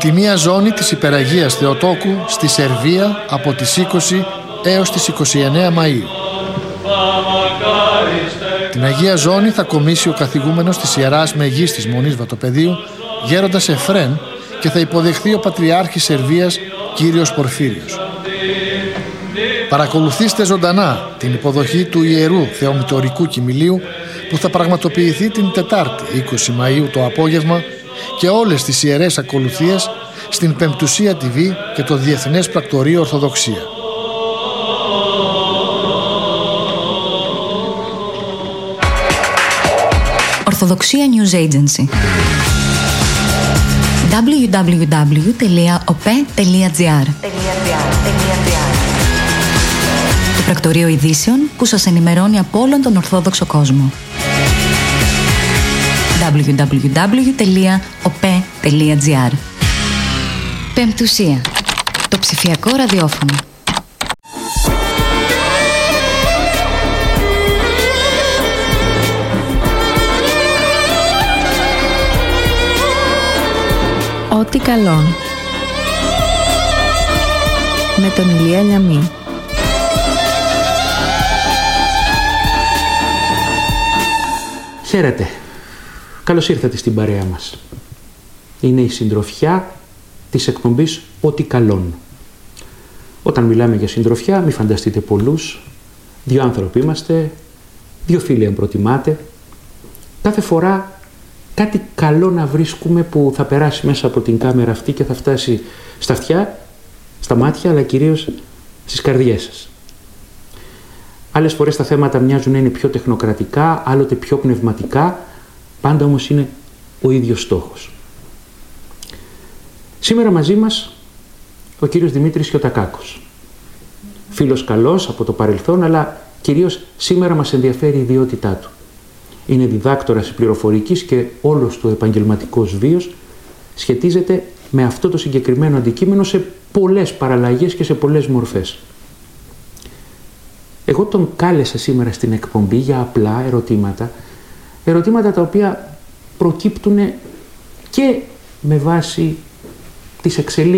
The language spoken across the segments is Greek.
τη μία ζώνη της Υπεραγίας Θεοτόκου στη Σερβία από τις 20 έως τις 29 Μαΐου. Την Αγία Ζώνη θα κομίσει ο καθηγούμενος της Ιεράς Μεγίστης Μονής Βατοπεδίου, γέροντας Εφρέμ, και θα υποδεχθεί ο Πατριάρχης Σερβίας, κύριος Πορφύριος. Παρακολουθήστε ζωντανά την υποδοχή του Ιερού Θεομητορικού Κυμηλίου που θα πραγματοποιηθεί την Τετάρτη 20 Μαΐου το απόγευμα και όλες τις ιερές ακολουθίες στην Πεμπτουσία TV και το Διεθνές Πρακτορείο Ορθοδοξία. Ορθοδοξία News Agency. www.ope.gr. Το πρακτορείο ειδήσεων που σας ενημερώνει από όλον τον Ορθόδοξο κόσμο. www.ope.gr. Πεμπτουσία. Το ψηφιακό ραδιόφωνο. Ό,τι καλόν. Με τον Ηλία Λιαμή. Χαίρετε. Καλώς ήρθατε στην παρέα μας. Είναι η συντροφιά της εκπομπής Ό,τι καλόν. Όταν μιλάμε για συντροφιά, μη φανταστείτε πολλούς. 2 άνθρωποι είμαστε, 2 φίλοι αν προτιμάτε. Κάθε φορά κάτι καλό να βρίσκουμε που θα περάσει μέσα από την κάμερα αυτή και θα φτάσει στα αυτιά, στα μάτια, αλλά κυρίως στις καρδιές σας. Άλλες φορές τα θέματα μοιάζουν να είναι πιο τεχνοκρατικά, άλλοτε πιο πνευματικά, πάντα όμως είναι ο ίδιος στόχος. Σήμερα μαζί μας ο κύριος Δημήτρης Χιωτακάκος. Φίλος καλός από το παρελθόν, αλλά κυρίως σήμερα μας ενδιαφέρει η ιδιότητά του. Είναι διδάκτορας πληροφορικής και όλος του επαγγελματικός βίος σχετίζεται με αυτό το συγκεκριμένο αντικείμενο σε πολλές παραλλαγές και σε πολλές μορφές. Εγώ τον κάλεσα σήμερα στην εκπομπή για απλά ερωτήματα τα οποία προκύπτουν και με βάση τις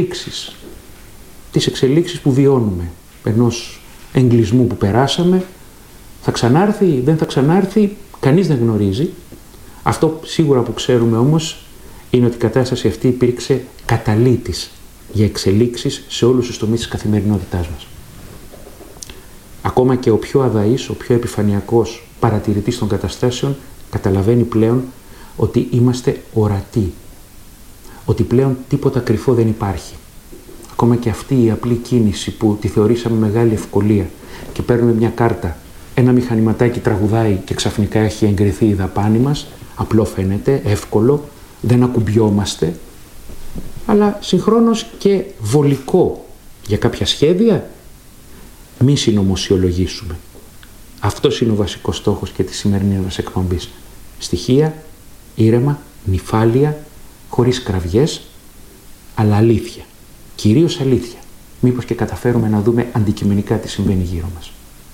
εξελίξεις που βιώνουμε, ενός εγκλισμού που περάσαμε. Θα ξανάρθει, δεν θα ξανάρθει, κανείς δεν γνωρίζει. Αυτό σίγουρα που ξέρουμε όμως είναι ότι η κατάσταση αυτή υπήρξε καταλύτης για εξελίξεις σε όλους τους τομείς της καθημερινότητάς μας. Ακόμα και ο πιο αδαής, ο πιο επιφανειακός παρατηρητής των καταστάσεων καταλαβαίνει πλέον ότι είμαστε ορατοί. Ότι πλέον τίποτα κρυφό δεν υπάρχει. Ακόμα και αυτή η απλή κίνηση που τη θεωρήσαμε μεγάλη ευκολία και παίρνουμε μια κάρτα, ένα μηχανηματάκι τραγουδάει και ξαφνικά έχει εγκριθεί η δαπάνη μας, απλό φαίνεται, εύκολο, δεν ακουμπιόμαστε, αλλά συγχρόνως και βολικό για κάποια σχέδια. Μη συνωμοσιολογήσουμε. Αυτός είναι ο βασικός στόχος και της σημερινής μας εκπομπής. Στοιχεία, ήρεμα, νηφάλια, χωρίς κραυγές, αλλά αλήθεια. Κυρίως αλήθεια. Μήπως και καταφέρουμε να δούμε αντικειμενικά τι συμβαίνει γύρω μας.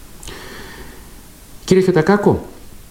Κύριε Χιωτακάκο,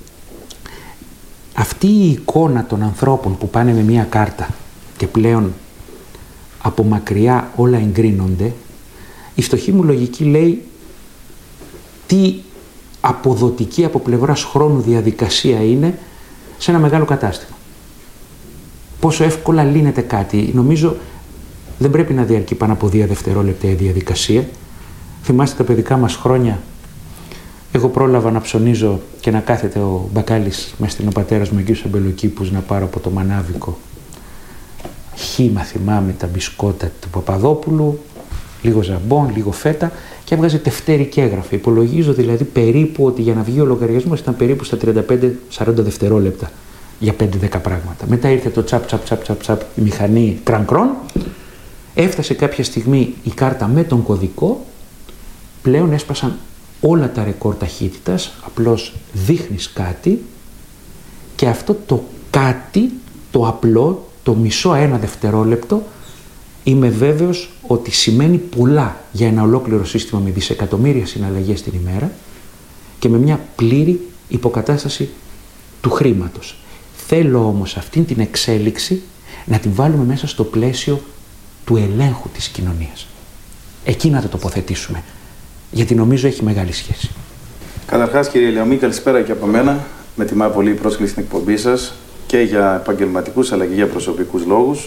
αυτή η εικόνα των ανθρώπων που πάνε με μία κάρτα και πλέον από μακριά όλα εγκρίνονται, η φτωχή μου λογική λέει τι αποδοτική από πλευράς χρόνου διαδικασία είναι σε ένα μεγάλο κατάστημα. Πόσο εύκολα λύνεται κάτι. Νομίζω δεν πρέπει να διαρκεί πάνω από 2 δευτερόλεπτα η διαδικασία. Θυμάστε τα παιδικά μας χρόνια. Εγώ πρόλαβα να ψωνίζω και να κάθεται ο μπακάλης με στείλει ο πατέρας μου εκεί στους αμπελοκήπους να πάρω από το μανάβικο χύμα, θυμάμαι, τα μπισκότα του Παπαδόπουλου, λίγο ζαμπόν, λίγο φέτα και έβγαζε τευτέρι και έγραφε. Υπολογίζω δηλαδή περίπου ότι για να βγει ο λογαριασμός ήταν περίπου στα 35-40 δευτερόλεπτα για 5-10 πράγματα. Μετά ήρθε το τσαπ, η μηχανή κραν-κρον, έφτασε κάποια στιγμή η κάρτα με τον κωδικό, πλέον έσπασαν όλα τα ρεκόρ ταχύτητας, απλώς δείχνεις κάτι και αυτό το κάτι, το απλό, το μισό 1 δευτερόλεπτο, είμαι βέβαιος ότι σημαίνει πολλά για ένα ολόκληρο σύστημα με δισεκατομμύρια συναλλαγές την ημέρα και με μια πλήρη υποκατάσταση του χρήματος. Θέλω όμως αυτήν την εξέλιξη να την βάλουμε μέσα στο πλαίσιο του ελέγχου της κοινωνίας. Εκεί να το τοποθετήσουμε, γιατί νομίζω έχει μεγάλη σχέση. Καταρχάς, κύριε Λεωμή, καλησπέρα και από μένα. Με τιμά πολύ η πρόσκληση στην εκπομπή σας και για επαγγελματικούς αλλά και για προσωπικούς λόγους.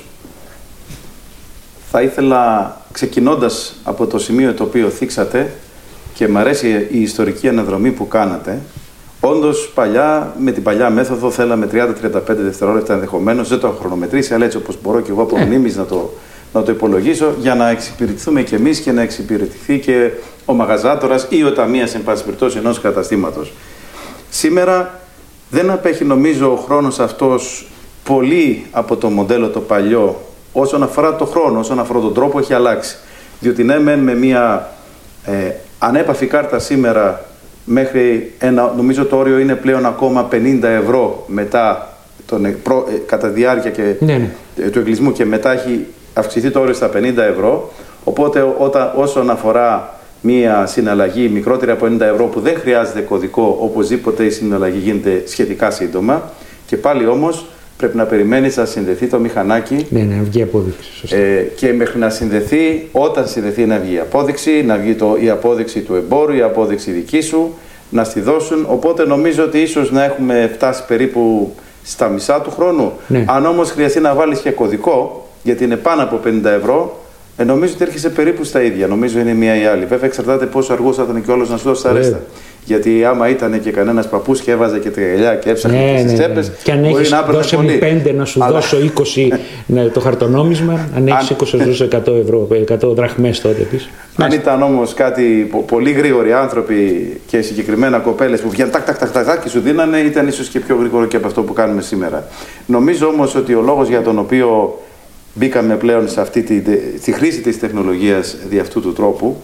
Θα ήθελα, ξεκινώντας από το σημείο το οποίο θίξατε, και μου αρέσει η ιστορική αναδρομή που κάνατε, όντως παλιά, με την παλιά μέθοδο, θέλαμε 30-35 δευτερόλεπτα ενδεχομένως, δεν το έχω χρονομετρήσει, αλλά έτσι όπως μπορώ και εγώ από μνήμης να το υπολογίσω, για να εξυπηρετηθούμε κι εμείς και να εξυπηρετηθεί και ο μαγαζάτορας ή ο ταμείας, εν πάση περιπτώσει, ενός καταστήματος. Σήμερα δεν απέχει, νομίζω, ο χρόνος αυτός πολύ από το μοντέλο το παλιό, όσον αφορά το χρόνο, όσον αφορά τον τρόπο, έχει αλλάξει. Διότι ναι, με μια ανέπαφη κάρτα σήμερα, μέχρι νομίζω το όριο είναι πλέον ακόμα 50 ευρώ μετά κατά διάρκεια και του εγκλισμού, και μετά έχει αυξηθεί το όριο στα 50 ευρώ. Οπότε όσον αφορά μία συναλλαγή μικρότερη από 50 ευρώ που δεν χρειάζεται κωδικό, οπωσδήποτε η συναλλαγή γίνεται σχετικά σύντομα, και πάλι όμως πρέπει να περιμένεις να συνδεθεί το μηχανάκι. Ναι, να βγει απόδειξη. Σωστά. Και μέχρι να συνδεθεί, όταν συνδεθεί να βγει η απόδειξη, να βγει η απόδειξη του εμπόρου, η απόδειξη δική σου, να στη δώσουν. Οπότε νομίζω ότι ίσως να έχουμε φτάσει περίπου στα μισά του χρόνου. Ναι. Αν όμως χρειαστεί να βάλεις και κωδικό, γιατί είναι πάνω από 50 ευρώ, νομίζω ότι έρχεσαι περίπου στα ίδια. Νομίζω είναι μία ή άλλη. Βέβαια, εξαρτάται πόσο αργός θα ήταν και όλος να σου δώσει τα ρέστα. Γιατί άμα ήταν και κανένας παππούς και έβαζε και τριγελιά και έψαχνε στις τσέπες, και αν έχεις δώσε μου 5 να σου δώσω 20 το χαρτονόμισμα, αν έχεις 20 να σου δώσω 100 ευρώ, 100 δραχμές τότε επίσης. Αν ήταν όμως κάτι πολύ γρήγοροι άνθρωποι και συγκεκριμένα κοπέλες που βγαίνουν τάκ και σου δίνανε, ήταν ίσως και πιο γρήγορο και από αυτό που κάνουμε σήμερα. Νομίζω όμως ότι ο λόγος για τον οποίο μπήκαμε πλέον σε στη χρήση της τεχνολογίας δι' αυτού του τρόπου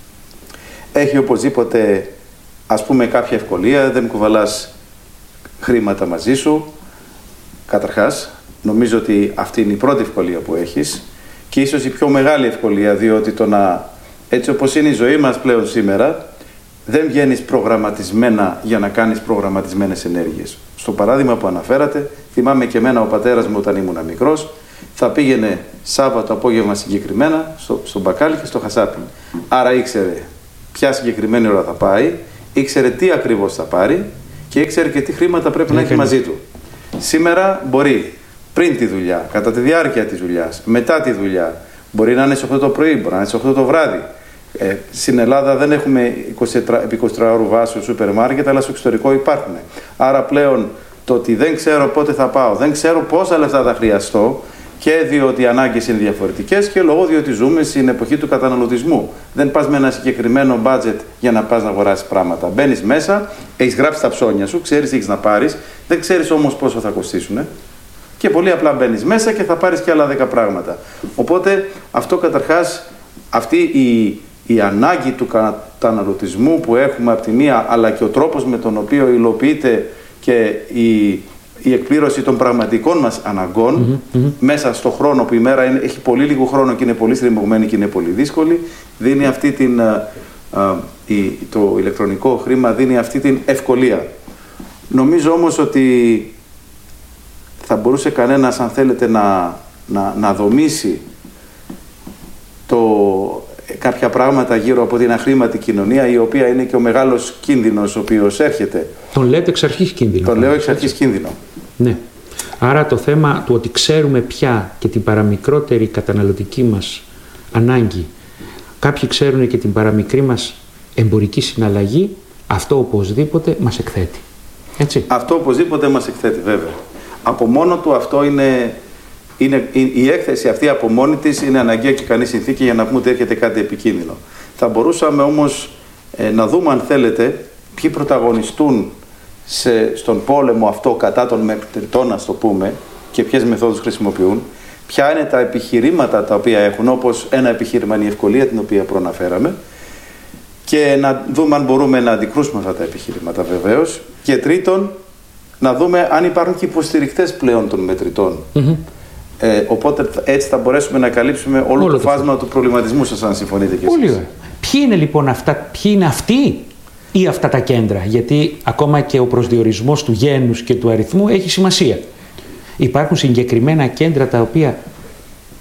έχει οπωσδήποτε, ας πούμε, κάποια ευκολία. Δεν κουβαλάς χρήματα μαζί σου. Καταρχάς, νομίζω ότι αυτή είναι η πρώτη ευκολία που έχεις και ίσως η πιο μεγάλη ευκολία, διότι έτσι όπως είναι η ζωή μας πλέον σήμερα, δεν βγαίνεις προγραμματισμένα για να κάνεις προγραμματισμένες ενέργειες. Στο παράδειγμα που αναφέρατε, θυμάμαι και εμένα ο πατέρας μου όταν ήμουν μικρός, θα πήγαινε Σάββατο απόγευμα συγκεκριμένα στο μπακάλι και στο χασάπι. Άρα ήξερε ποια συγκεκριμένη ώρα θα πάει, ήξερε τι ακριβώς θα πάρει και ήξερε και τι χρήματα πρέπει να έχει μαζί του. Σήμερα μπορεί πριν τη δουλειά, κατά τη διάρκεια της δουλειάς, μετά τη δουλειά, μπορεί να είναι στις 8 το πρωί, μπορεί να είναι στις 8 το βράδυ. Στην Ελλάδα δεν έχουμε 24 ώρου βάσου σούπερ μάρκετ, αλλά στο εξωτερικό υπάρχουν. Άρα πλέον το ότι δεν ξέρω πότε θα πάω, δεν ξέρω πόσα λεφτά θα χρειαστώ, και διότι οι ανάγκες είναι διαφορετικές και λόγω διότι ζούμε στην εποχή του καταναλωτισμού. Δεν πας με ένα συγκεκριμένο budget για να πας να αγοράσεις πράγματα. Μπαίνεις μέσα, έχεις γράψει τα ψώνια σου, ξέρεις τι έχεις να πάρεις, δεν ξέρεις όμως πόσο θα κοστίσουν. Και πολύ απλά μπαίνεις μέσα και θα πάρεις και άλλα 10 πράγματα. Οπότε αυτό καταρχάς, αυτή η ανάγκη του καταναλωτισμού που έχουμε από τη μία, αλλά και ο τρόπος με τον οποίο υλοποιείται και η εκπλήρωση των πραγματικών μας αναγκών μέσα στο χρόνο που η μέρα έχει πολύ λίγο χρόνο και είναι πολύ στριμωγμένη και είναι πολύ δύσκολη, δίνει αυτή το ηλεκτρονικό χρήμα δίνει αυτή την ευκολία. Νομίζω όμως ότι θα μπορούσε κανένας, αν θέλετε, να δομήσει κάποια πράγματα γύρω από την αχρήματη κοινωνία, η οποία είναι και ο μεγάλος κίνδυνος ο οποίος έρχεται. Τον λέτε εξ αρχής κίνδυνο. Τον λέω εξ αρχής κίνδυνο. Ναι. Άρα το θέμα του ότι ξέρουμε πια και την παραμικρότερη καταναλωτική μας ανάγκη, κάποιοι ξέρουν και την παραμικρή μας εμπορική συναλλαγή, αυτό οπωσδήποτε μας εκθέτει. Έτσι. Αυτό οπωσδήποτε μας εκθέτει, βέβαια. Από μόνο του αυτό είναι η έκθεση αυτή από μόνη της είναι αναγκαία και ικανή συνθήκη για να πούμε ότι έρχεται κάτι επικίνδυνο. Θα μπορούσαμε όμως να δούμε, αν θέλετε, ποιοι πρωταγωνιστούν στον πόλεμο αυτό κατά των μετρητών, ας το πούμε, και ποιες μεθόδους χρησιμοποιούν, ποια είναι τα επιχειρήματα τα οποία έχουν, όπως ένα επιχείρημα είναι η ευκολία την οποία προαναφέραμε, και να δούμε αν μπορούμε να αντικρούσουμε αυτά τα επιχειρήματα βεβαίως, και τρίτον, να δούμε αν υπάρχουν και υποστηρικτές πλέον των μετρητών. Οπότε έτσι θα μπορέσουμε να καλύψουμε όλο το φάσμα του προβληματισμού σας, αν συμφωνείτε κι εσείς. Πολύ ωραία. Ποιοι είναι λοιπόν ποιοι είναι αυτοί ή αυτά τα κέντρα, γιατί ακόμα και ο προσδιορισμός του γένους και του αριθμού έχει σημασία. Υπάρχουν συγκεκριμένα κέντρα τα οποία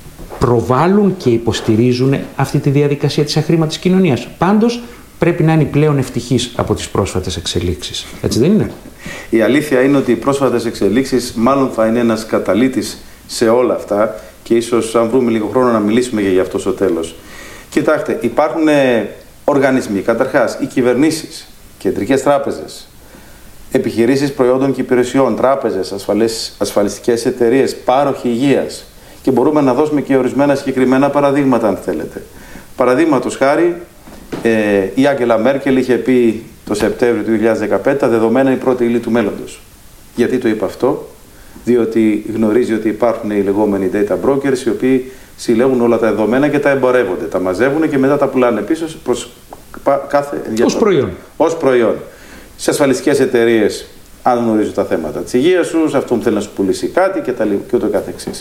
προβάλλουν και υποστηρίζουν αυτή τη διαδικασία της αχρήματης κοινωνίας. Πάντως πρέπει να είναι πλέον ευτυχείς από τις πρόσφατες εξελίξεις. Έτσι δεν είναι? Η αλήθεια είναι ότι οι πρόσφατες εξελίξεις μάλλον θα είναι ένας καταλύτης σε όλα αυτά και ίσως αν βρούμε λίγο χρόνο να μιλήσουμε για αυτό στο τέλος. Κοιτάξτε, υπάρχουν οργανισμοί, καταρχάς οι κυβερνήσεις, κεντρικές τράπεζες, επιχειρήσεις προϊόντων και υπηρεσιών, τράπεζες, ασφαλιστικές εταιρείες, πάροχοι υγείας και μπορούμε να δώσουμε και ορισμένα συγκεκριμένα παραδείγματα αν θέλετε. Παραδείγματος χάρη, η Άγγελα Μέρκελ είχε πει το Σεπτέμβριο του 2015 τα δεδομένα είναι η πρώτη ύλη του μέλλοντος. Γιατί το είπε αυτό? Διότι γνωρίζει ότι υπάρχουν οι λεγόμενοι data brokers οι οποίοι συλλέγουν όλα τα δεδομένα και τα εμπορεύονται. Τα μαζεύουν και μετά τα πουλάνε πίσω προς κάθε ενδιαφέρον. Ως προϊόν. Σε ασφαλιστικές εταιρείες, αν γνωρίζουν τα θέματα της υγείας σου, αυτό που θέλει να σου πουλήσει κάτι και ούτω καθεξής.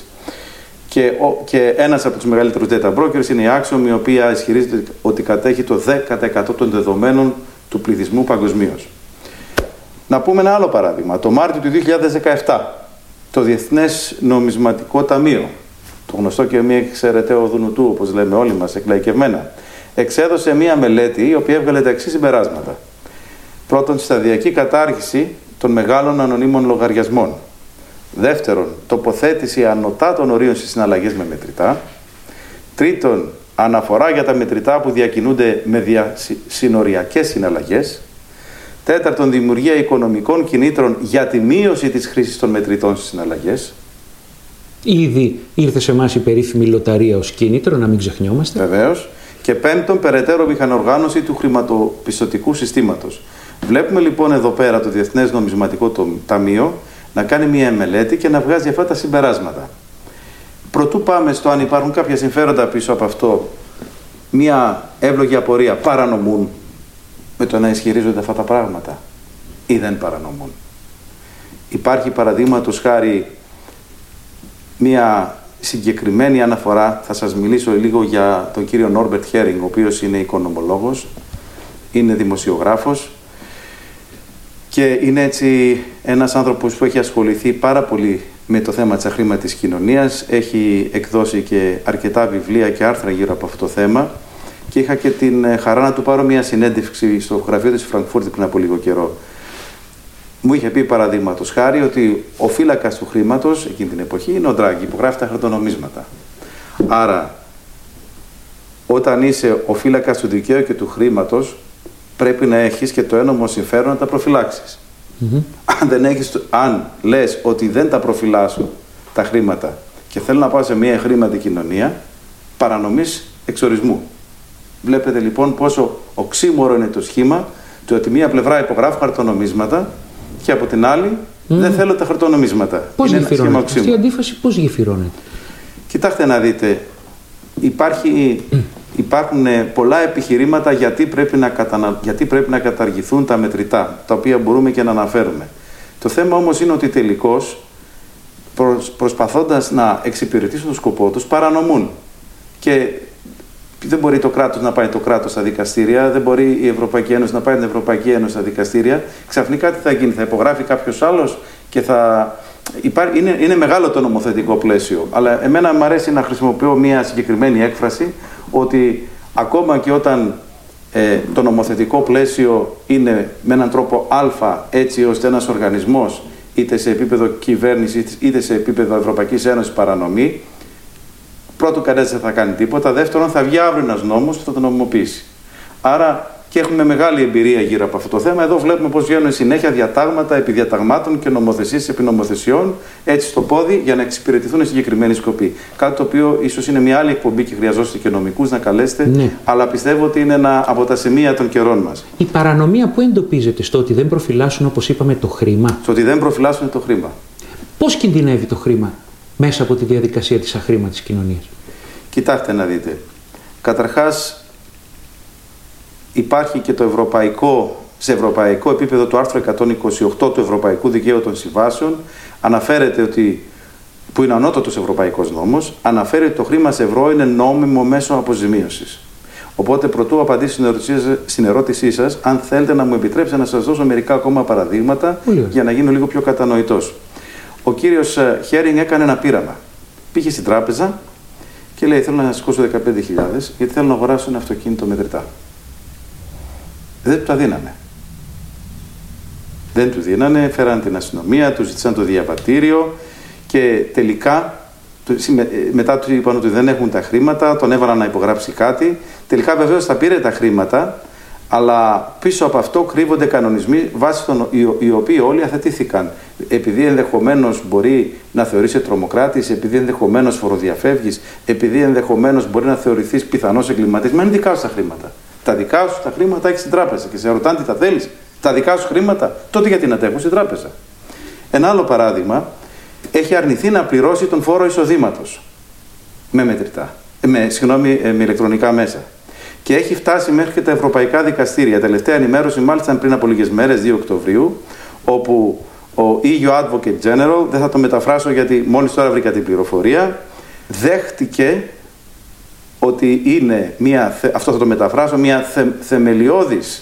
Και ένας από τους μεγαλύτερους data brokers είναι η Axiom, η οποία ισχυρίζεται ότι κατέχει το 10% των δεδομένων του πληθυσμού παγκοσμίως. Να πούμε ένα άλλο παράδειγμα. Το Μάρτιο του 2017, το Διεθνές Νομισματικό Ταμείο, το γνωστό και μη εξαιρεταίο δουνουτού, όπως λέμε όλοι μας, εκλαϊκευμένα, εξέδωσε μία μελέτη η οποία έβγαλε τα εξής συμπεράσματα. Πρώτον, σταδιακή κατάργηση των μεγάλων ανωνύμων λογαριασμών. Δεύτερον, τοποθέτηση ανωτάτων ορίων στις συναλλαγές με μετρητά. Τρίτον, αναφορά για τα μετρητά που διακινούνται με διασυνοριακές συναλλαγές. Τέταρτον, δημιουργία οικονομικών κινήτρων για τη μείωση της χρήσης των μετρητών στις συναλλαγές. Ήδη ήρθε σε εμάς η περίφημη λοταρία ως κίνητρο, να μην ξεχνιόμαστε. Βεβαίως. Και πέμπτον, περαιτέρω μηχανοργάνωση του χρηματοπιστωτικού συστήματος. Βλέπουμε λοιπόν εδώ πέρα το Διεθνές Νομισματικό Ταμείο να κάνει μια μελέτη και να βγάζει αυτά τα συμπεράσματα. Προτού πάμε στο αν υπάρχουν κάποια συμφέροντα πίσω από αυτό, μια εύλογη απορία, παρανομούν με το να ισχυρίζονται αυτά τα πράγματα ή δεν παρανομούν? Υπάρχει παραδείγματος χάρη μια συγκεκριμένη αναφορά, θα σας μιλήσω λίγο για τον κύριο Νόρμπερτ Χέρινγκ, ο οποίος είναι οικονομολόγος, είναι δημοσιογράφος και είναι έτσι ένας άνθρωπος που έχει ασχοληθεί πάρα πολύ με το θέμα της αχρήματης κοινωνίας, έχει εκδώσει και αρκετά βιβλία και άρθρα γύρω από αυτό το θέμα και είχα και την χαρά να του πάρω μια συνέντευξη στο γραφείο της Φραγκφούρτη πριν από λίγο καιρό. Μου είχε πει παραδείγματος χάρη ότι ο φύλακας του χρήματος εκείνη την εποχή είναι ο Ντράγκη που γράφει τα χαρτονομίσματα. Άρα, όταν είσαι ο φύλακας του δικαίου και του χρήματος, πρέπει να έχεις και το ένομο συμφέρον να τα προφυλάξεις. Αν λες ότι δεν τα προφυλάσσω τα χρήματα και θέλω να πάω σε μια χρήματη κοινωνία, παρανομείς εξορισμού. Βλέπετε λοιπόν πόσο οξύμορο είναι το σχήμα του ότι μία πλευρά υπογράφει χαρτονομίσματα και από την άλλη δεν θέλω τα χαρτονομίσματα. Πώς γεφυρώνεται? Αυτή η αντίφαση πώς γεφυρώνεται? Κοιτάξτε να δείτε, υπάρχουν πολλά επιχειρήματα γιατί πρέπει να καταργηθούν τα μετρητά, τα οποία μπορούμε και να αναφέρουμε. Το θέμα όμως είναι ότι τελικώς προσπαθώντας να εξυπηρετήσουν τον σκοπό τους παρανομούν. Και δεν μπορεί το κράτος να πάει το κράτος στα δικαστήρια, δεν μπορεί η Ευρωπαϊκή Ένωση να πάει την Ευρωπαϊκή Ένωση στα δικαστήρια. Ξαφνικά τι θα γίνει? Θα υπογράφει κάποιος άλλος και θα... Είναι μεγάλο το νομοθετικό πλαίσιο, αλλά εμένα μου αρέσει να χρησιμοποιώ μια συγκεκριμένη έκφραση ότι ακόμα και όταν το νομοθετικό πλαίσιο είναι με έναν τρόπο α, έτσι ώστε ένας οργανισμός είτε σε επίπεδο κυβέρνησης είτε σε επίπεδο Ευρωπαϊκής Ένωσης παρανομεί, πρώτον, κανένας δεν θα κάνει τίποτα. Δεύτερον, θα βγει αύριο ένας νόμος που θα τον νομιμοποιήσει. Άρα και έχουμε μεγάλη εμπειρία γύρω από αυτό το θέμα. Εδώ βλέπουμε πώς βγαίνουν συνέχεια διατάγματα επί διαταγμάτων και νομοθεσίες επί νομοθεσιών, έτσι στο πόδι, για να εξυπηρετηθούν συγκεκριμένοι σκοποί. Κάτι το οποίο ίσως είναι μια άλλη εκπομπή και χρειαζόστε και νομικούς να καλέσετε, ναι. Αλλά πιστεύω ότι είναι ένα από τα σημεία των καιρών μας. Η παρανομία που εντοπίζεται στο ότι δεν προφυλάσσουν, όπως είπαμε, το χρήμα. Στο ότι δεν προφυλάσσουν το χρήμα. Πώς κινδυνεύει το χρήμα μέσα από τη διαδικασία της αχρήματης κοινωνίας? Κοιτάξτε να δείτε. Καταρχάς, υπάρχει και το σε ευρωπαϊκό επίπεδο το άρθρο 128 του Ευρωπαϊκού Δικαίου των Συμβάσεων, αναφέρεται ότι, που είναι ανώτατος ευρωπαϊκός νόμος, αναφέρει ότι το χρήμα σε ευρώ είναι νόμιμο μέσο αποζημίωσης. Οπότε, πρωτού απαντήσω στην ερώτησή σας, αν θέλετε να μου επιτρέψετε να σας δώσω μερικά ακόμα παραδείγματα για να γίνω λίγο πιο κατανοητός. Ο κύριος Χέρινγκ έκανε ένα πείραμα. Πήγε στην τράπεζα και λέει: θέλω να σηκώσω 15.000 γιατί θέλω να αγοράσω ένα αυτοκίνητο μετρητά. Δεν του τα δίνανε. Δεν του δίνανε, φέραν την αστυνομία, του ζήτησαν το διαβατήριο και τελικά, μετά του είπαν ότι δεν έχουν τα χρήματα, τον έβαλαν να υπογράψει κάτι. Τελικά βεβαίως θα πήρε τα χρήματα, αλλά πίσω από αυτό κρύβονται κανονισμοί βάσει των οι οποίοι όλοι αθετήθηκαν. Επειδή ενδεχομένως μπορεί να θεωρείσαι τρομοκράτης, επειδή ενδεχομένως φοροδιαφεύγεις, επειδή ενδεχομένως μπορεί να θεωρηθείς πιθανός εγκληματής. Μα είναι δικά σου τα χρήματα. Τα δικά σου τα χρήματα έχεις στην τράπεζα και σε ρωτάνε τι τα θέλεις. Τα δικά σου χρήματα, τότε γιατί να τα έχουν στην τράπεζα. Ένα άλλο παράδειγμα, έχει αρνηθεί να πληρώσει τον φόρο εισοδήματος με μετρητά, με ηλεκτρονικά μέσα. Και έχει φτάσει μέχρι και τα ευρωπαϊκά δικαστήρια. Τελευταία ενημέρωση μάλιστα πριν από λίγες μέρες, 2 Οκτωβρίου, όπου ο EU Advocate General, δεν θα το μεταφράσω γιατί μόλις τώρα βρήκα την πληροφορία, δέχτηκε ότι είναι αυτό θα το μεταφράσω, μια θεμελιώδης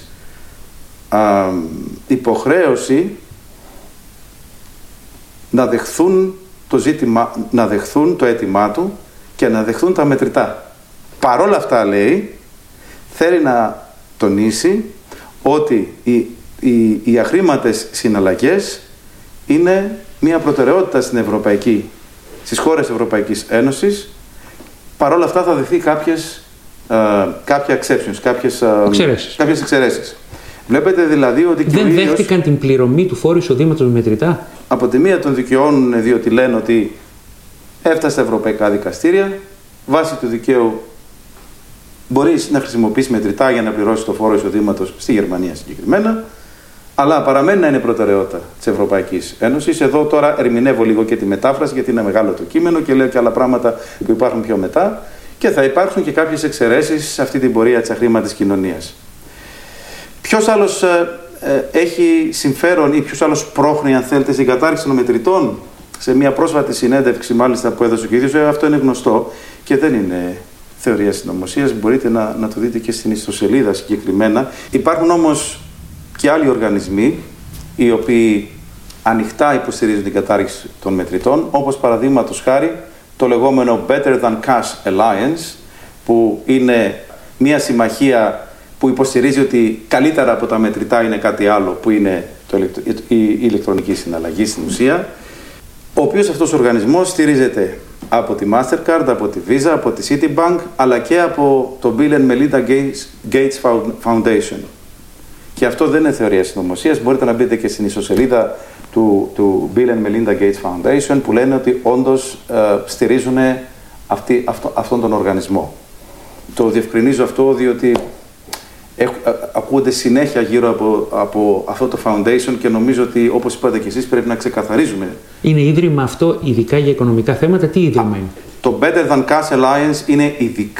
υποχρέωση να δεχθούν να δεχθούν το αίτημά του και να δεχθούν τα μετρητά. Παρόλα αυτά, λέει, θέλει να τονίσει ότι οι αχρήματες συναλλαγές είναι μια προτεραιότητα στις χώρες Ευρωπαϊκής Ένωσης. Παρόλα αυτά θα δεχθεί κάποια exceptions, κάποιες εξαιρέσεις. Βλέπετε δηλαδή ότι δεν δέχτηκαν την πληρωμή του φόρου εισοδήματος με μετρητά. Από τη μία τον δικαιώνουν διότι λένε ότι έφτασε στα ευρωπαϊκά δικαστήρια, βάσει του δικαίου μπορείς να χρησιμοποιήσεις μετρητά για να πληρώσεις το φόρο εισοδήματος στη Γερμανία συγκεκριμένα, αλλά παραμένει να είναι προτεραιότητα της Ευρωπαϊκής Ένωσης. Εδώ τώρα ερμηνεύω λίγο και τη μετάφραση γιατί είναι μεγάλο το κείμενο και λέω και άλλα πράγματα που υπάρχουν πιο μετά και θα υπάρξουν και κάποιες εξαιρέσεις σε αυτή την πορεία της αχρήματης κοινωνίας. Ποιος άλλος έχει συμφέρον ή ποιος άλλος πρόχνει, αν θέλετε, στην κατάρριξη των μετρητών? Σε μια πρόσφατη συνέντευξη, μάλιστα, που έδωσε ο ίδιος, αυτό είναι γνωστό και δεν είναι θεωρία συνωμοσίας, μπορείτε να το δείτε και στην ιστοσελίδα συγκεκριμένα. Υπάρχουν όμως και άλλοι οργανισμοί οι οποίοι ανοιχτά υποστηρίζουν την κατάρριξη των μετρητών, όπως παραδείγματος χάρη το λεγόμενο Better Than Cash Alliance, που είναι μια συμμαχία που υποστηρίζει ότι καλύτερα από τα μετρητά είναι κάτι άλλο, που είναι η ηλεκτρονική συναλλαγή στην ουσία, ο οποίος αυτός ο οργανισμός στηρίζεται από τη Mastercard, από τη Visa, από τη Citibank, αλλά και από το Bill and Melinda Gates Foundation. Και αυτό δεν είναι θεωρία συνωμοσίας. Μπορείτε να μπείτε και στην ιστοσελίδα του Bill and Melinda Gates Foundation, που λένε ότι όντως στηρίζουν αυτόν τον οργανισμό. Το διευκρινίζω αυτό διότι ακούγονται συνέχεια γύρω από αυτό το foundation και νομίζω ότι, όπως είπατε και εσείς, πρέπει να ξεκαθαρίζουμε. Είναι ίδρυμα αυτό ειδικά για οικονομικά θέματα? Τι ίδρυμα είναι? Το Better Than Cash Alliance είναι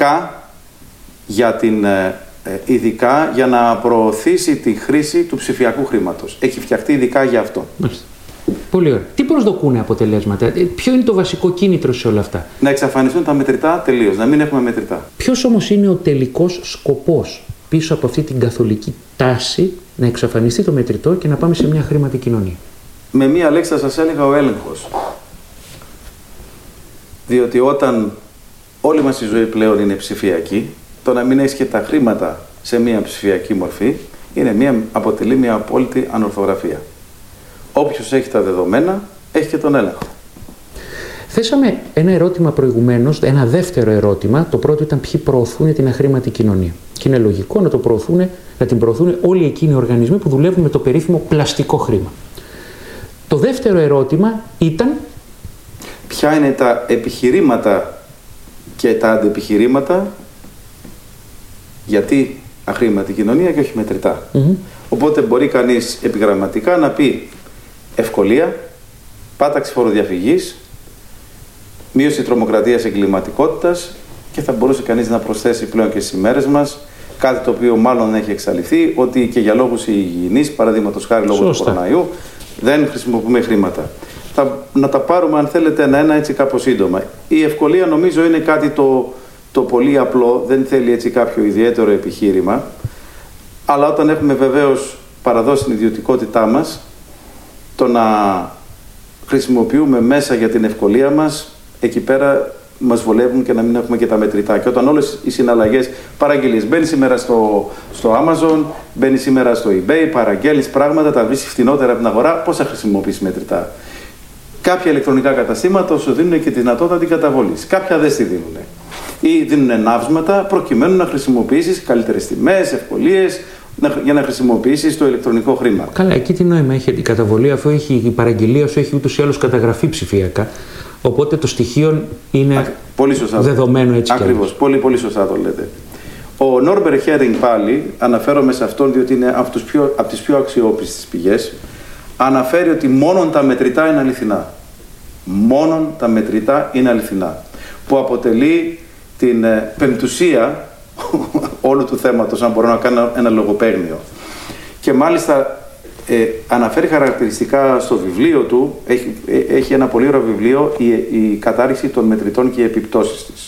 ειδικά για να προωθήσει τη χρήση του ψηφιακού χρήματος. Έχει φτιαχτεί ειδικά για αυτό. Μάλιστα. Πολύ ωραία. Τι προσδοκούν αποτελέσματα? Ποιο είναι το βασικό κίνητρο σε όλα αυτά? Να εξαφανιστούν τα μετρητά τελείως, να μην έχουμε μετρητά. Ποιος όμως είναι ο τελικός σκοπός πίσω από αυτή την καθολική τάση να εξαφανιστεί το μετρητό και να πάμε σε μια χρήματη κοινωνία? Με μία λέξη θα σας έλεγα ο έλεγχος. Διότι όταν όλη μας η ζωή πλέον είναι ψηφιακή, το να μην έχεις και τα χρήματα σε μια ψηφιακή μορφή αποτελεί μια απόλυτη ανορθογραφία. Όποιος έχει τα δεδομένα, έχει και τον έλεγχο. Θέσαμε ένα ερώτημα προηγουμένως, ένα δεύτερο ερώτημα. Το πρώτο ήταν ποιοι προωθούν την αχρήματη κοινωνία. Και είναι λογικό να την προωθούν όλοι εκείνοι οι οργανισμοί που δουλεύουν με το περίφημο πλαστικό χρήμα. Το δεύτερο ερώτημα ήταν ποια είναι τα επιχειρήματα και τα αντεπιχειρήματα γιατί αχρήματη κοινωνία και όχι μετρητά. Οπότε μπορεί κανείς επιγραμματικά να πει ευκολία, πάταξη φοροδιαφυγής, μείωση τρομοκρατίας, εγκληματικότητας και θα μπορούσε κανείς να προσθέσει πλέον και στις ημέρες μας κάτι το οποίο μάλλον έχει εξαλειφθεί, ότι και για λόγους υγιεινής, παραδείγματος χάρη λόγω του κοροναϊού, δεν χρησιμοποιούμε χρήματα. Να τα πάρουμε, αν θέλετε, ένα-ένα έτσι κάπως σύντομα. Η ευκολία νομίζω είναι κάτι το πολύ απλό, δεν θέλει έτσι κάποιο ιδιαίτερο επιχείρημα, αλλά όταν έχουμε βεβαίως παραδώσει την ιδιωτικότητά μας, το να χρησιμοποιούμε μέσα για την ευκολία μας, εκεί πέρα μας βολεύουν και να μην έχουμε και τα μετρητά. Και όταν όλες οι συναλλαγές, παραγγελίες, μπαίνει σήμερα στο Amazon, μπαίνει σήμερα στο eBay, παραγγέλνεις πράγματα, τα βρεις φθηνότερα από την αγορά, πώς θα χρησιμοποιήσεις μετρητά? Κάποια ηλεκτρονικά καταστήματα σου δίνουν και τη δυνατότητα αντικαταβολής. Κάποια δεν στη δίνουν. Ή δίνουν ναύσματα προκειμένου να χρησιμοποιήσεις καλύτερες τιμές, ευκολίες, για να χρησιμοποιήσεις το ηλεκτρονικό χρήμα. Καλά, εκεί τι νόημα έχει την καταβολή, αφού η παραγγελία σου έχει ούτως ή άλλως καταγραφεί ψηφιακά. Οπότε το στοιχείο είναι πολύ σωστά δεδομένο έτσι. Ακριβώς, πολύ, πολύ σωστά το λέτε. Ο Νόρμπερ Χέρινγκ πάλι, αναφέρομαι σε αυτόν διότι είναι από τις πιο αξιόπιστες πηγές, αναφέρει ότι μόνον τα μετρητά είναι αληθινά. Μόνον τα μετρητά είναι αληθινά. Που αποτελεί την πεμπτουσία όλου του θέματος, αν μπορώ να κάνω ένα λογοπαίγνιο. Και μάλιστα αναφέρει χαρακτηριστικά στο βιβλίο του, έχει ένα πολύ ωραίο βιβλίο, η κατάρριξη των μετρητών και οι επιπτώσεις της.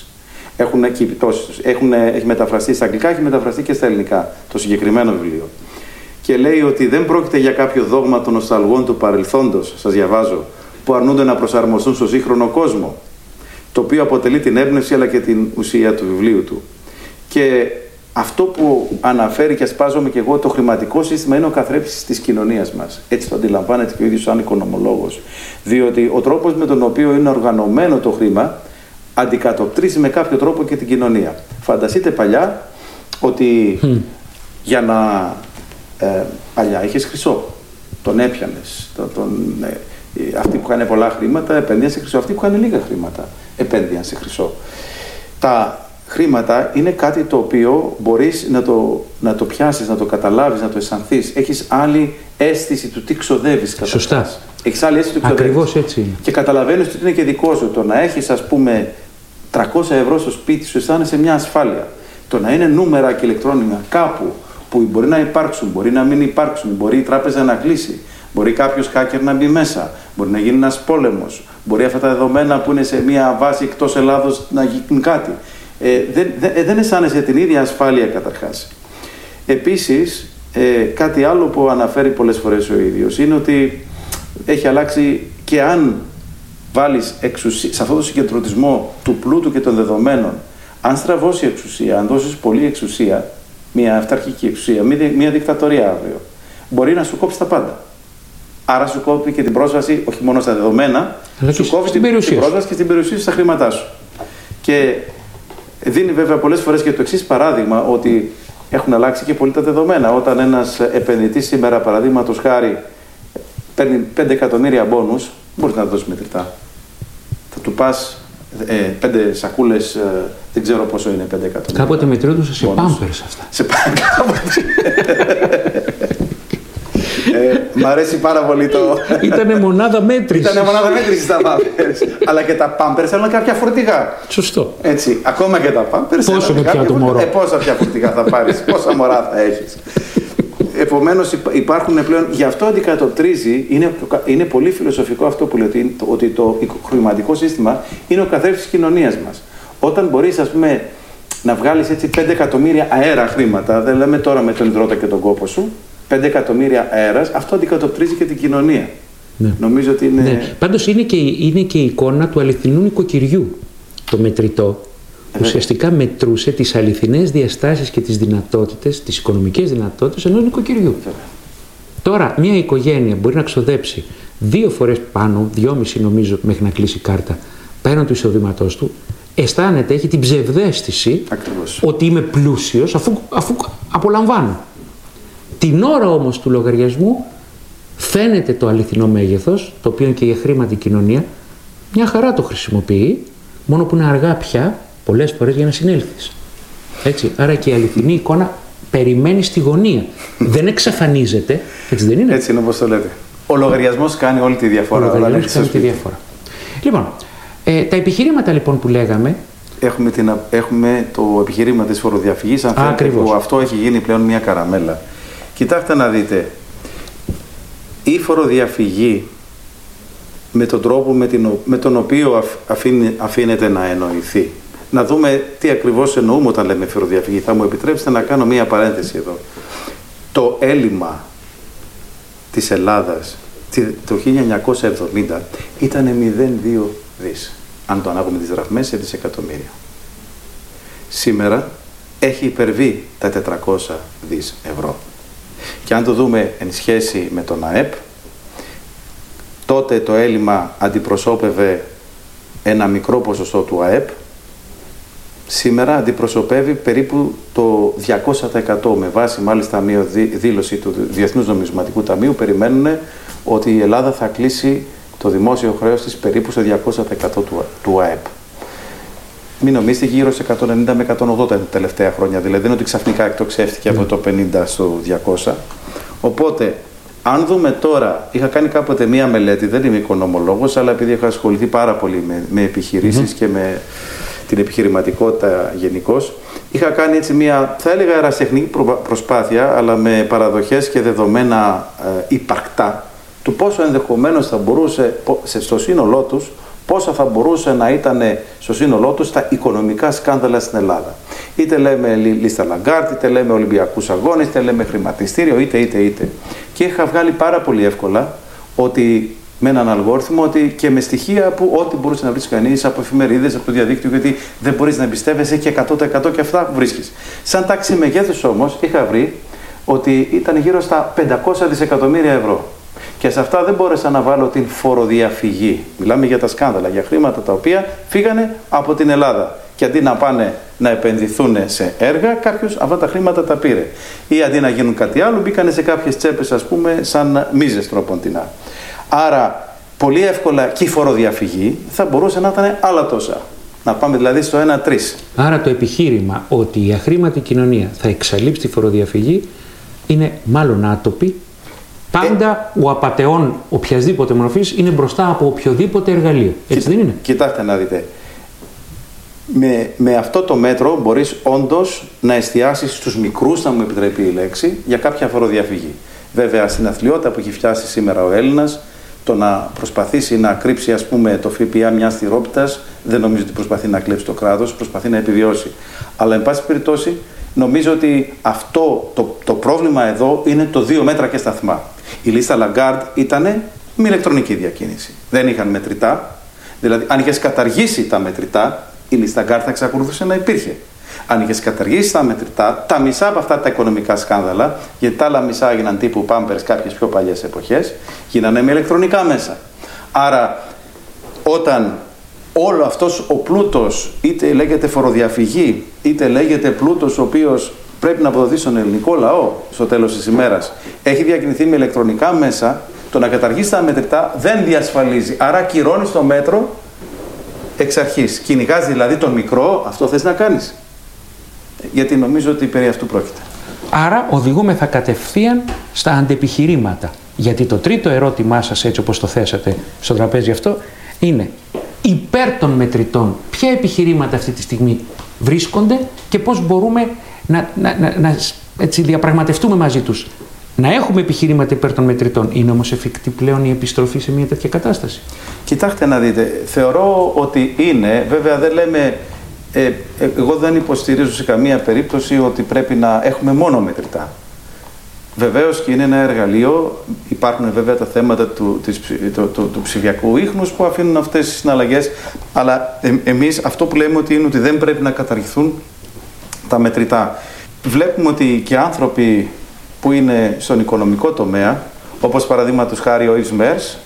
Έχει μεταφραστεί στα αγγλικά, έχει μεταφραστεί και στα ελληνικά το συγκεκριμένο βιβλίο. Και λέει ότι δεν πρόκειται για κάποιο δόγμα των νοσταλγών του παρελθόντος, σας διαβάζω, που αρνούνται να προσαρμοστούν στο σύγχρονο κόσμο, το οποίο αποτελεί την έμπνευση αλλά και την ουσία του βιβλίου του. Και αυτό που αναφέρει και ασπάζομαι και εγώ, το χρηματικό σύστημα είναι ο καθρέφτης της κοινωνίας μας. Έτσι το αντιλαμβάνεται και ο ίδιος σαν οικονομολόγος. Διότι ο τρόπος με τον οποίο είναι οργανωμένο το χρήμα αντικατοπτρίζει με κάποιο τρόπο και την κοινωνία. Φανταστείτε παλιά ότι για να... παλιά είχες χρυσό, τον έπιανες. Αυτοί που είχαν πολλά χρήματα επένδυαν σε χρυσό. Αυτοί που είχαν λίγα χρήματα επένδυαν σε χρυσό. Τα χρήματα είναι κάτι το οποίο μπορείς να το πιάσεις, να το καταλάβεις, να το αισθανθείς. Έχεις άλλη αίσθηση του τι ξοδεύεις κατά. Σωστά. Έχεις άλλη αίσθηση του τι ξοδεύεις. Ακριβώς έτσι είναι. Και καταλαβαίνεις ότι είναι και δικό σου. Το να έχεις, ας πούμε, 300 ευρώ στο σπίτι σου, αισθάνεσαι μια ασφάλεια. Το να είναι νούμερα και ηλεκτρόνικα κάπου που μπορεί να υπάρξουν, μπορεί να μην υπάρξουν, μπορεί η τράπεζα να κλείσει, μπορεί κάποιος hacker να μπει μέσα, μπορεί να γίνει ένας πόλεμος, μπορεί αυτά τα δεδομένα που είναι σε μια βάση εκτός Ελλάδος να γίνουν κάτι. Δεν αισθάνεσαι την ίδια ασφάλεια καταρχάς. Επίσης, κάτι άλλο που αναφέρει πολλές φορές ο ίδιος είναι ότι έχει αλλάξει και αν βάλεις εξουσία, σε αυτό το συγκεντρωτισμό του πλούτου και των δεδομένων, αν στραβώσει εξουσία, αν δώσεις πολλή εξουσία, μια αυταρχική εξουσία, μια δικτατορία αύριο, μπορεί να σου κόψει τα πάντα. Άρα σου κόβει και την πρόσβαση όχι μόνο στα δεδομένα, αλλά σου κόβει την πρόσβαση και στην περιουσία σου, στα χρήματά σου. Και δίνει βέβαια πολλές φορές και το εξής παράδειγμα, ότι έχουν αλλάξει και πολύ τα δεδομένα. Όταν ένας επενδυτής σήμερα, παραδείγματος χάρη, παίρνει 5 εκατομμύρια μπόνους, μπορείς να το δώσεις μετρητά. Θα του πας 5 σακούλες, δεν ξέρω πόσο είναι 5 εκατομμύρια. Κάποτε μετρούνται σε πάμπερς αυτά. Σε πάμπερς. Μ' αρέσει πάρα πολύ το... Ήτανε μονάδα μέτρησης. Ήτανε μονάδα μέτρησης τα πάμπερς. Αλλά και τα πάμπερς θέλουν κάποια φορτηγά. Σωστό. Έτσι, ακόμα και τα πάμπερς. Πόσο είναι πια το μωρό. Πόσα πια φορτηγά θα πάρεις, πόσα μωρά θα έχεις. Επομένως υπάρχουν πλέον, γι' αυτό αντικατοπτρίζει, είναι πολύ φιλοσοφικό αυτό που λέει, ότι το χρηματικό σύστημα είναι ο καθρέφτης της κοινωνίας μας. Όταν μπορείς, ας πούμε, να βγάλεις έτσι 5 εκατομμύρια αέρα χρήματα, δεν λέμε τώρα με τον υδρότα και τον κόπο σου, 5 εκατομμύρια αέρας, αυτό αντικατοπτρίζει και την κοινωνία. Ναι. Νομίζω ότι είναι... Ναι. Πάντως είναι και η εικόνα του αληθινού νοικοκυριού. Το μετρητό ουσιαστικά μετρούσε τις αληθινές διαστάσεις και τις δυνατότητες, τις οικονομικές δυνατότητες ενός νοικοκυριού. Τώρα, μια οικογένεια μπορεί να ξοδέψει 2 φορές πάνω, 2,5 νομίζω μέχρι να κλείσει κάρτα, πέραν του εισοδήματός του, αισθάνεται, έχει την ψευδαίσθηση ότι είμαι πλούσιος αφού απολαμβάνω. Την ώρα όμως του λογαριασμού φαίνεται το αληθινό μέγεθος, το οποίο είναι και η αχρήματη κοινωνία, μια χαρά το χρησιμοποιεί, μόνο που είναι αργά πια πολλές φορές για να συνέλθεις. Έτσι, άρα και η αληθινή εικόνα περιμένει στη γωνία. Δεν εξαφανίζεται, έτσι δεν είναι. Έτσι είναι όπως το λέτε. Ο λογαριασμός κάνει όλη τη διαφορά. Ο λογαριασμός κάνει τη διαφορά. Λοιπόν, τα επιχειρήματα λοιπόν που λέγαμε. Έχουμε το επιχείρημα της φοροδιαφυγής, αν θέλετε, που αυτό έχει γίνει πλέον μια καραμέλα. Κοιτάξτε να δείτε, η φοροδιαφυγή με τον τρόπο με τον οποίο αφήνεται να εννοηθεί. Να δούμε τι ακριβώς εννοούμε όταν λέμε φοροδιαφυγή. Θα μου επιτρέψετε να κάνω μία παρένθεση εδώ. Το έλλειμμα της Ελλάδας το 1970 ήταν 0,2 δις. αν το ανάγουμε τις δραχμές, σε δισεκατομμύρια. Σήμερα έχει υπερβεί τα 400 δις ευρώ. Και αν το δούμε εν σχέση με τον ΑΕΠ, τότε το έλλειμμα αντιπροσώπευε ένα μικρό ποσοστό του ΑΕΠ, σήμερα αντιπροσωπεύει περίπου το 200%. Με βάση μάλιστα μια δήλωση του Διεθνούς Νομισματικού Ταμείου, περιμένουν ότι η Ελλάδα θα κλείσει το δημόσιο χρέος της περίπου στο 200% του ΑΕΠ. Μην νομίζετε, γύρω σε 190 με 180 τα τελευταία χρόνια, δηλαδή δεν είναι ότι ξαφνικά εκτοξεύτηκε από το 50 στο 200. Οπότε, αν δούμε τώρα, είχα κάνει κάποτε μία μελέτη, δεν είμαι οικονομολόγος, αλλά επειδή έχω ασχοληθεί πάρα πολύ με επιχειρήσεις και με την επιχειρηματικότητα γενικώς, είχα κάνει έτσι μία, θα έλεγα, ερασιτεχνική προσπάθεια, αλλά με παραδοχές και δεδομένα υπαρκτά, του πόσο ενδεχομένως θα μπορούσε στο σύνολό τους, πόσα θα μπορούσε να ήταν στο σύνολό τους τα οικονομικά σκάνδαλα στην Ελλάδα. Είτε λέμε λίστα Λαγκάρτ, είτε λέμε Ολυμπιακούς Αγώνες, είτε λέμε χρηματιστήριο, είτε. Και είχα βγάλει πάρα πολύ εύκολα ότι με έναν αλγόριθμο, ότι και με στοιχεία που ό,τι μπορούσε να βρει κανείς από εφημερίδες, από το διαδίκτυο, γιατί δεν μπορείς να εμπιστεύεσαι και 100% και αυτά που βρίσκεις. Σαν τάξη μεγέθους όμως είχα βρει ότι ήταν γύρω στα 500 δισεκατομμύρια ευρώ. Και σε αυτά δεν μπόρεσα να βάλω την φοροδιαφυγή. Μιλάμε για τα σκάνδαλα, για χρήματα τα οποία φύγανε από την Ελλάδα. Και αντί να πάνε να επενδυθούν σε έργα, κάποιος αυτά τα χρήματα τα πήρε. Ή αντί να γίνουν κάτι άλλο, μπήκανε σε κάποιες τσέπες, ας πούμε, σαν μίζες τροποντινά. Άρα, πολύ εύκολα και η φοροδιαφυγή θα μπορούσε να ήταν άλλα τόσα. Να πάμε δηλαδή στο 1-3. Άρα το επιχείρημα ότι η αχρήματη κοινωνία θα εξαλείψει τη φοροδιαφυγή είναι μάλλον άτοπη. Πάντα ο απατεών οποιασδήποτε μορφής είναι μπροστά από οποιοδήποτε εργαλείο. Έτσι δεν είναι? Κοιτάξτε να δείτε. Με αυτό το μέτρο μπορείς όντως να εστιάσεις στους μικρούς, να μου επιτρέπει η λέξη, για κάποια φοροδιαφυγή. Βέβαια, στην αθλειότητα που έχει φτάσει σήμερα ο Έλληνας, το να προσπαθήσει να κρύψει, ας πούμε, το ΦΠΑ μιας τυρόπιτας, δεν νομίζω ότι προσπαθεί να κλέψει το κράτος, προσπαθεί να επιβιώσει. Αλλά, εν πάση περιπτώσει, νομίζω ότι αυτό το πρόβλημα εδώ είναι το 2 μέτρα και σταθμά. Η λίστα Λαγκάρτ ήταν με ηλεκτρονική διακίνηση. Δεν είχαν μετρητά. Δηλαδή, αν είχες καταργήσει τα μετρητά, η λίστα Λαγκάρτ θα εξακολουθούσε να υπήρχε. Αν είχες καταργήσει τα μετρητά, τα μισά από αυτά τα οικονομικά σκάνδαλα, γιατί τα άλλα μισά έγιναν τύπου Pampers κάποιες πιο παλιές εποχές, γίνανε με ηλεκτρονικά μέσα. Άρα, όταν όλο αυτός ο πλούτος, είτε λέγεται φοροδιαφυγή, είτε λέγεται πλούτος ο οποίος πρέπει να αποδοθεί στον ελληνικό λαό στο τέλος της ημέρας, έχει διακινηθεί με ηλεκτρονικά μέσα, το να καταργήσει τα μετρητά δεν διασφαλίζει. Άρα κυρώνεις το μέτρο εξ αρχής. Κυνηγάς δηλαδή τον μικρό, αυτό θες να κάνεις. Γιατί νομίζω ότι περί αυτού πρόκειται. Άρα οδηγούμεθα κατευθείαν στα αντεπιχειρήματα. Γιατί το τρίτο ερώτημά σας, έτσι όπως το θέσατε στο τραπέζι αυτό, είναι υπέρ των μετρητών. Ποια επιχειρήματα αυτή τη στιγμή βρίσκονται και πώς μπορούμε να έτσι διαπραγματευτούμε μαζί τους. Να έχουμε επιχειρήματα υπέρ των μετρητών. Είναι όμως εφικτή πλέον η επιστροφή σε μια τέτοια κατάσταση? Κοιτάξτε να δείτε. Θεωρώ ότι είναι. Βέβαια δεν λέμε. Εγώ δεν υποστηρίζω σε καμία περίπτωση ότι πρέπει να έχουμε μόνο μετρητά. Βεβαίως και είναι ένα εργαλείο. Υπάρχουν βέβαια τα θέματα του ψηφιακού ίχνους που αφήνουν αυτές τις συναλλαγές. Αλλά εμείς αυτό που λέμε ότι είναι ότι δεν πρέπει να καταργηθούν τα μετρητά. Βλέπουμε ότι και άνθρωποι που είναι στον οικονομικό τομέα, όπως παραδείγματος χάρη ο Yves Mersch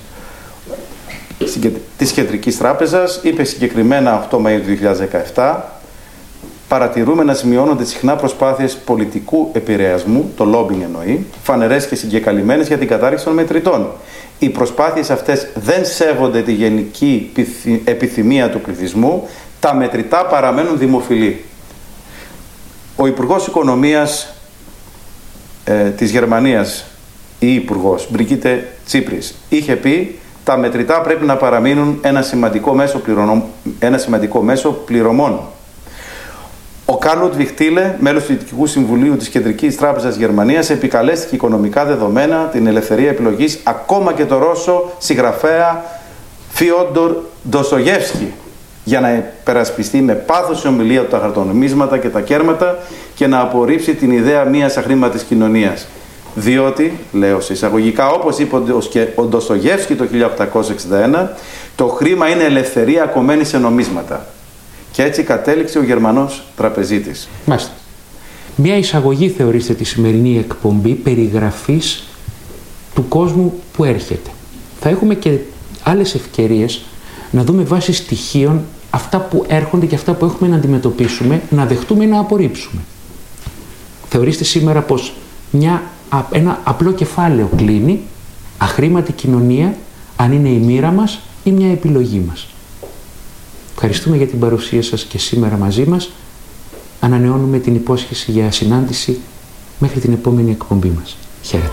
της Κεντρικής Τράπεζας, είπε συγκεκριμένα 8 Μαΐου του 2017, παρατηρούμε να σημειώνονται συχνά προσπάθειες πολιτικού επηρεασμού, το lobbying εννοεί, φανερές και συγκεκαλυμμένες για την κατάργηση των μετρητών. Οι προσπάθειες αυτές δεν σέβονται τη γενική επιθυμία του πληθυσμού, τα μετρητά παραμένουν δημοφιλή. Ο Υπουργός Οικονομίας της Γερμανίας, η Υπουργός Μπριγκίτε Τσίπρης, είχε πει τα μετρητά πρέπει να παραμείνουν ένα σημαντικό μέσο πληρωμών. Ο Καρλ Λούντβιχ Τίλε, μέλος του Διοικητικού Συμβουλίου της Κεντρικής Τράπεζας Γερμανίας, επικαλέστηκε οικονομικά δεδομένα, την ελευθερία επιλογής, ακόμα και το Ρώσο συγγραφέα Φιόντορ Ντοστογεύσκι, για να υπερασπιστεί με πάθος η ομιλία του τα χαρτονομίσματα και τα κέρματα και να απορρίψει την ιδέα μιας αχρήματης κοινωνίας. Διότι, λέω σε εισαγωγικά, όπως είπε ο Ντοστογεύσκι το 1861, το χρήμα είναι ελευθερία κομμένη σε νομίσματα. Και έτσι κατέληξε ο Γερμανός τραπεζίτης. Μάλιστα. Μια εισαγωγή θεωρήστε τη σημερινή εκπομπή περιγραφής του κόσμου που έρχεται. Θα έχουμε και άλλες ευκαιρίες να δούμε βάσει στοιχείων αυτά που έρχονται και αυτά που έχουμε να αντιμετωπίσουμε, να δεχτούμε ή να απορρίψουμε. Θεωρήστε σήμερα πως ένα απλό κεφάλαιο κλείνει, αχρήματη κοινωνία, αν είναι η μοίρα μας ή μια επιλογή μας. Ευχαριστούμε για την παρουσία σας και σήμερα μαζί μας. Ανανεώνουμε την υπόσχεση για συνάντηση μέχρι την επόμενη εκπομπή μας. Χαίρετε.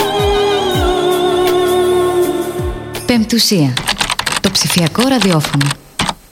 Πεμπτουσία. Το ψηφιακό ραδιόφωνο.